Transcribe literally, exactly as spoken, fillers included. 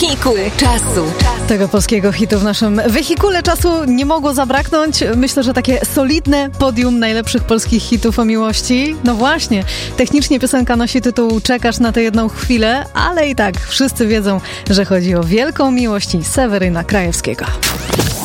Wehikuły czasu. Tego polskiego hitu w naszym wehikule czasu nie mogło zabraknąć. Myślę, że takie solidne podium najlepszych polskich hitów o miłości. No właśnie, technicznie piosenka nosi tytuł Czekasz na tę jedną chwilę, ale i tak wszyscy wiedzą, że chodzi o wielką miłość i Seweryna Krajewskiego.